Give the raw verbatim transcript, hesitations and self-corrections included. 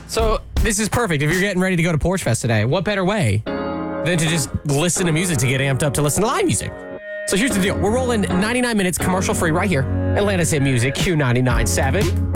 So this is perfect. If you're getting ready to go to Porch Fest today, what better way than to just listen to music to get amped up to listen to live music? So here's the deal. We're rolling ninety-nine minutes commercial free right here. Atlanta's Hit Music, Q ninety-nine point seven.